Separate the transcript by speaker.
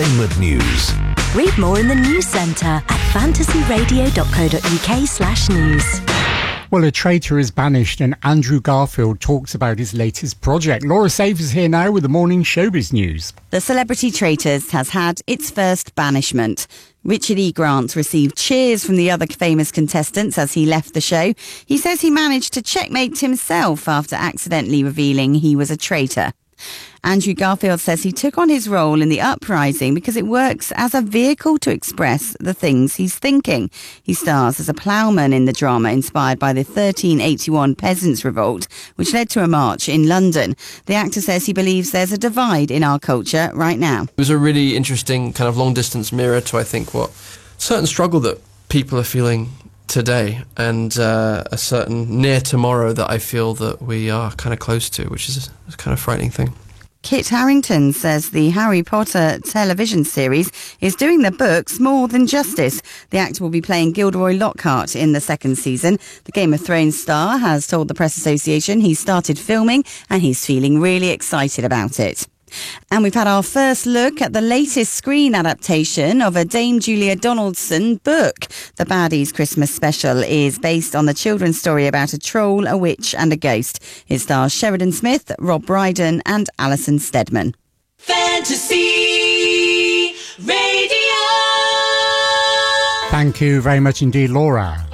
Speaker 1: Entertainment news.
Speaker 2: Read more in the News Centre at fantasyradio.co.uk/news.
Speaker 3: Well, a traitor is banished and Andrew Garfield talks about his latest project. Laura Safe is here now with the morning showbiz news.
Speaker 4: The Celebrity Traitors has had its first banishment. Richard E. Grant received cheers from the other famous contestants as he left the show. He says he managed to checkmate himself after accidentally revealing he was a traitor. Andrew Garfield says he took on his role in the uprising because it works as a vehicle to express the things he's thinking. He stars as a ploughman in the drama inspired by the 1381 Peasants' Revolt, which led to a march in London. The actor says he believes there's a divide in our culture right now.
Speaker 5: It was a really interesting kind of long-distance mirror to, I think, what certain struggle that people are feeling today, and a certain near tomorrow that I feel that we are kind of close to, which is a kind of frightening thing.
Speaker 4: Kit Harington says the Harry Potter television series is doing the books more than justice. The actor will be playing Gilderoy Lockhart in the second season. The Game of Thrones star has told the Press Association he's started filming and he's feeling really excited about it. And we've had our first look at the latest screen adaptation of a Dame Julia Donaldson book. The Baddies Christmas special is based on the children's story about a troll, a witch and a ghost. It stars Sheridan Smith, Rob Brydon and Alison Steadman.
Speaker 6: Fantasy Radio.
Speaker 3: Thank you very much indeed, Laura.